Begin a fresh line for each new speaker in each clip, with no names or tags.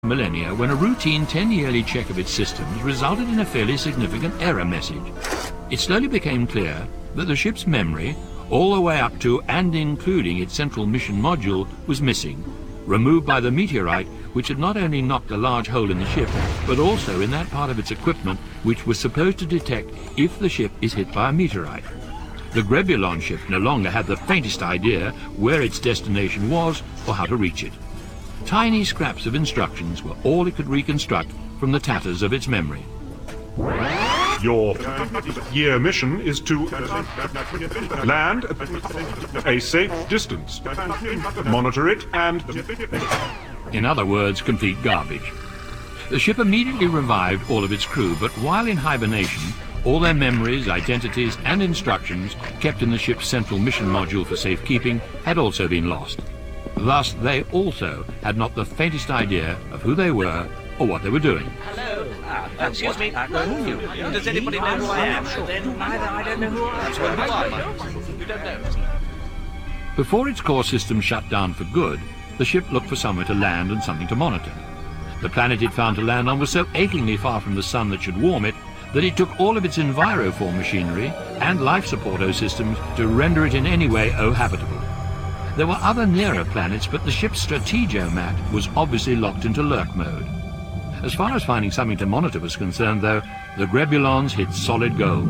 millennia when a routine 10-yearly check of its systems resulted in a fairly significant error message. It slowly became clear that the ship's memory, all the way up to and including its central mission module, was missing, removed by the meteorite, which had not only knocked a large hole in the ship, but also in that part of its equipment which was supposed to detect if the ship is hit by a meteorite. The Grebulon ship no longer had the faintest idea where its destination was or how to reach it. Tiny scraps of instructions were all it could reconstruct from the tatters of its memory.
Your year mission is to land a safe distance, monitor it, and...
In other words, complete garbage. The ship immediately revived all of its crew, but while in hibernation, all their memories, identities, and instructions kept in the ship's central mission module for safekeeping had also been lost. Thus, they also had not the faintest idea of who they were or what they were doing.
Hello. Excuse me. Who are you? Does anybody know who I am? Then neither. I don't know who I am. Who are you? You don't know.
Before its core system shut down for good, the ship looked for somewhere to land and something to monitor. The planet it found to land on was so achingly far from the sun that should warm it that it took all of its enviroform machinery and life support systems to render it in any way habitable. There were other nearer planets, but the ship's strategomat was obviously locked into lurk mode. As far as finding something to monitor was concerned, though, the Grebulons hit solid gold.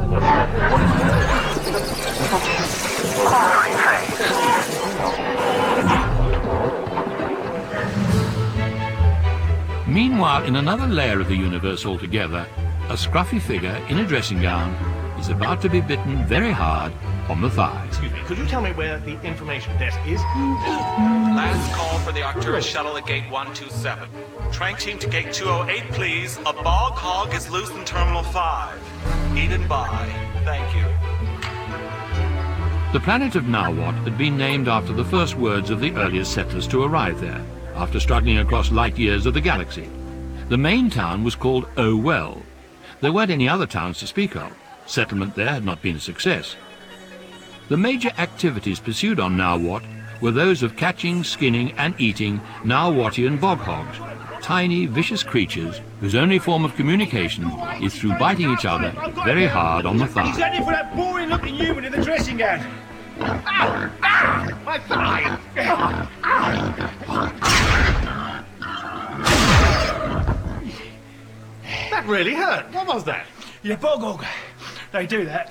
Meanwhile, in another layer of the universe altogether, a scruffy figure in a dressing gown is about to be bitten very hard on the thighs.
Excuse me, could you tell me where the information desk is?
Last call for the Arcturus shuttle at gate 127. Train team to gate 208, please. A bog hog is loose in Terminal 5. Eden by. Thank you.
The planet of Nawat had been named after the first words of the earliest settlers to arrive there, after struggling across light years of the galaxy. The main town was called Owell. There weren't any other towns to speak of. Settlement there had not been a success. The major activities pursued on Nawat were those of catching, skinning, and eating Nawatian bog hogs, tiny, vicious creatures whose only form of communication is through biting each other very hard on the thigh.
Exactly for that boring-looking human in the dressing gown. My thigh!
That really hurt. What was that?
Your bog hog. They do that.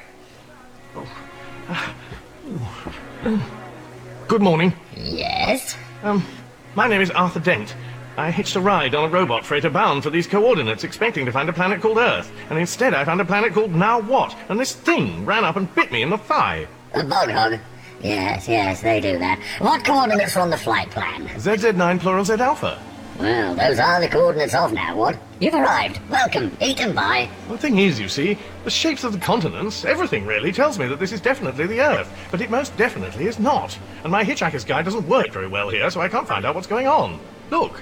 Good morning.
Yes?
My name is Arthur Dent. I hitched a ride on a robot freighter bound for these coordinates, expecting to find a planet called Earth. And instead I found a planet called Nawat, and this thing ran up and bit me in the thigh.
A bog hog? Yes, they do that. What coordinates are on the flight plan?
ZZ9 plural Z alpha.
Well, those are the coordinates of Nawat. You've arrived. Welcome. Eat and buy.
The thing is, you see, the shapes of the continents, everything really, tells me that this is definitely the Earth. But it most definitely is not. And my Hitchhiker's Guide doesn't work very well here, so I can't find out what's going on. Look.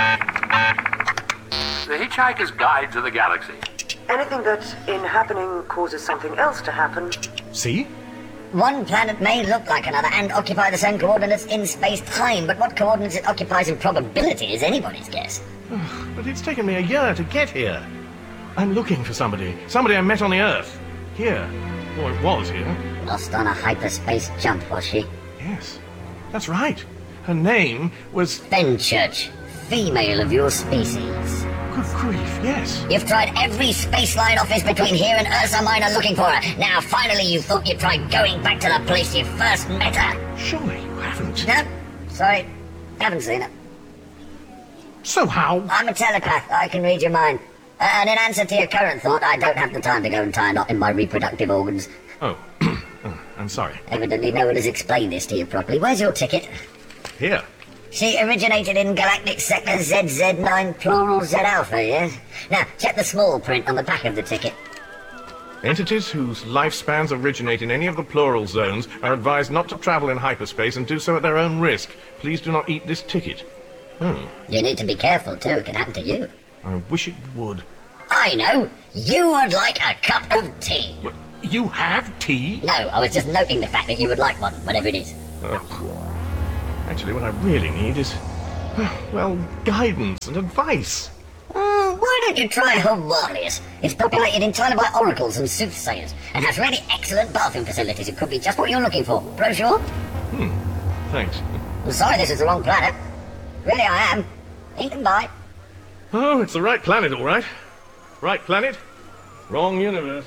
The Hitchhiker's Guide to the Galaxy.
Anything that, in happening, causes something else to happen.
See?
One planet may look like another and occupy the same coordinates in space-time, but what coordinates it occupies in probability is anybody's guess.
But it's taken me a year to get here. I'm looking for somebody. Somebody I met on the Earth. Here. Or it was here.
Lost on a hyperspace jump, was she?
Yes. That's right. Her name was...
Fenchurch, female of your species.
Good grief, yes.
You've tried every space line office between here and Ursa Minor looking for her. Now, finally, you thought you'd try going back to the place you first met her.
Surely you haven't.
No, sorry. Haven't seen her.
So how?
I'm a telepath. I can read your mind. And in answer to your current thought, I don't have the time to go and tie a knot in my reproductive organs.
Oh. I'm sorry.
Evidently no one has explained this to you properly. Where's your ticket?
Here.
She originated in galactic sector ZZ9 plural Z alpha, yes? Now, check the small print on the back of the ticket.
Entities whose lifespans originate in any of the plural zones are advised not to travel in hyperspace and do so at their own risk. Please do not eat this ticket.
You need to be careful, too. It can happen to you.
I wish it would.
I know. You would like a cup of tea.
You have tea?
No, I was just noting the fact that you would like one, whatever it is.
Actually, what I really need is... well, guidance and advice.
Why don't you try Hogwarts? It's populated entirely by oracles and soothsayers, and has really excellent bathroom facilities. It could be just what you're looking for. Brochure?
Thanks.
I'm sorry this is the wrong planet. Really, I am. Ink and bite.
Oh, it's the right planet, all right. Right planet, wrong universe.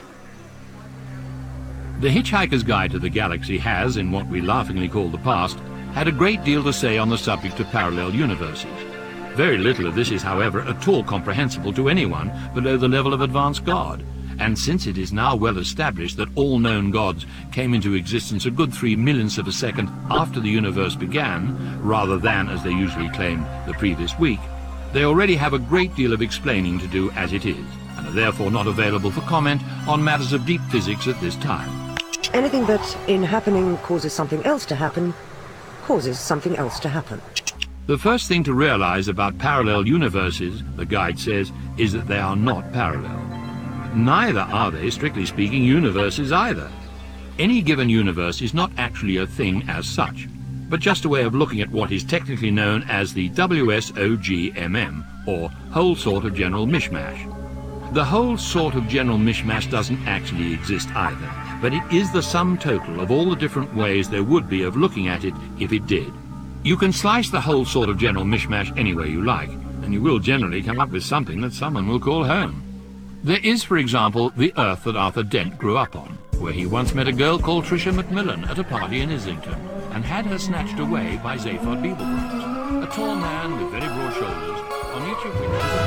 The Hitchhiker's Guide to the Galaxy has, in what we laughingly call the past, had a great deal to say on the subject of parallel universes. Very little of this is, however, at all comprehensible to anyone below the level of advanced God. And since it is now well established that all known gods came into existence a good 3 millionths of a second after the universe began, rather than, as they usually claimed, the previous week, they already have a great deal of explaining to do as it is, and are therefore not available for comment on matters of deep physics at this time.
Anything that, in happening, causes something else to happen, causes something else to happen.
The first thing to realize about parallel universes, the guide says, is that they are not parallel. Neither are they, strictly speaking, universes either. Any given universe is not actually a thing as such, but just a way of looking at what is technically known as the WSOGMM, or whole sort of general mishmash. The whole sort of general mishmash doesn't actually exist either, but it is the sum total of all the different ways there would be of looking at it if it did. You can slice the whole sort of general mishmash any way you like, and you will generally come up with something that someone will call home. There is, for example, the Earth that Arthur Dent grew up on, where he once met a girl called Tricia Macmillan at a party in Islington, and had her snatched away by Zaphod Beeblebrox, a tall man with very broad shoulders, on each of which